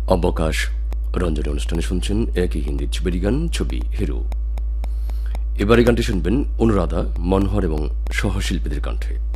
অবকাশ রঞ্জনী অনুষ্ঠানে শুনছেন একই হিন্দি ছবির গান, ছবি হিরো। এবারে গানটি শুনবেন অনুরাধা, মনোহর এবং সহশিল্পীদের কণ্ঠে।